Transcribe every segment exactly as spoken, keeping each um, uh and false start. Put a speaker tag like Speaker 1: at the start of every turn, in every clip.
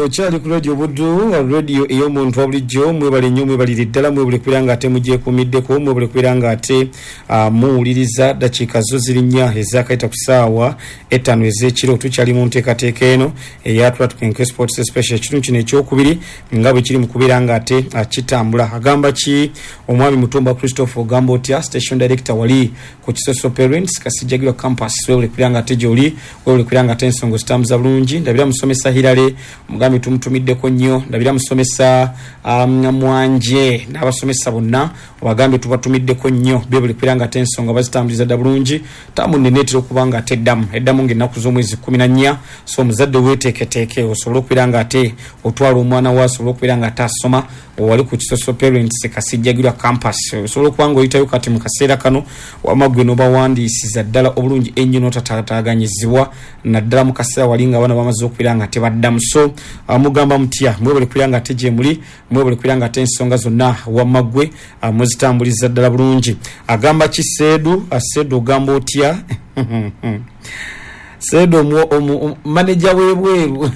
Speaker 1: Ochali ku radio Buddu, radio eyo muntu wabulijjo mwebale nnyo mwebalire ddala mwebale kwiranga ate mujje kumiddeko mwebale kwiranga ate uh, muwuliriza dakiika zo ziri nnya ezakaita ku ssaawa etaano ez'ekiro tukyali mu nteekateeka eno eyatula tukenke sports special ekitundu kino ekyokubiri nga bwe kiri mu kubeera nga ate uh, kitambula agamba ki omwami Mutumba Christopher ogamba otya station director wali ku Kisoso Parents Kasijjagirwa campus webale kwiranga ate gy'oli webale kwiranga ate ensonga zitambuza bulungi ndabira musomesa Hirale mugambi tumutumiddeko nnyo ndabira musomesa um, Mwanje n'abasomesa bonna wagambi tubatumiddeko nnyo bebale kwiranga ate ensonga bazitambuliza dda bulungi tamunenetera okubanga ate eddamu eddamu ng'ennaku z'omwezi kumi na nnya so omuzadde weeteeketeeke osobole okwiranga ate otwala omwana wo asobole okubeera ate asoma wali ku Kisoso Parents Kasijjagirwa campus osobola okubanga oyitayo kati mu kaseera kano wamagwe n'obawandiisiza ddala obulungi ennyo n'otataaganyizibwa naddala mu kaseera wali nga abaana bamaze okwiranga ate baddamu so uh, mugamba mutya mwebale kwiranga ate gye muli mwebale kwiranga ate ensonga zonna wamagwe uh, muzitambuliza ddala bulungi agamba ki Seedu Seedu ogamba otya Seedu manager w'ebweru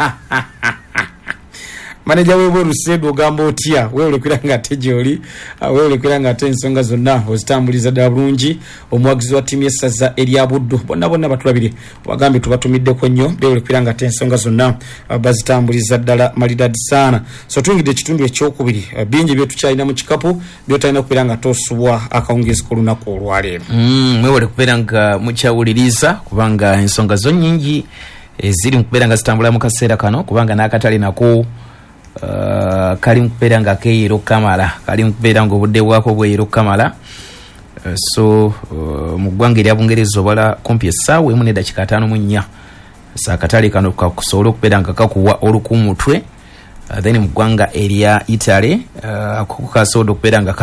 Speaker 1: manager w'ebweru Seedu ogamba otya weewole kwiranga ate gy'oli weewole kwiranga ate ensonga zonna ozitambuliza ddala bulungi omuwagizi wa ttiimu y'essaza erya Buddu bonna bonna batulabire wagambe tubatumiddeko nnyo beewole kwiranga ate ensonga zonna bazitambuliza ddala malidadi saana so tuyingidde ekitundu ekyokubiri bingi byetukyalina mu kikapu byotalina kubeera nga tosubwa akawungeezi k'olunaku olwaleero
Speaker 2: mwewole kubeera nga mukyawuliriza kubanga ensonga zo nnyingi eziri mu kubeera nga zitambula mu kaseera kano kubanga n'akatale nako Uh, kali mkubeera nga keero kamala kali mkubeera nga obudde bwako bweero kamala uh, so uh, mu ggwanga erya Bungereza obala kumpi essaawa emu n'eddakiika ataano mu nnya saakatale kano kakusobola okubeera nga kakuwa olukumutwe uh, then mu ggwanga erya Italy uh, kasobola okubeera nga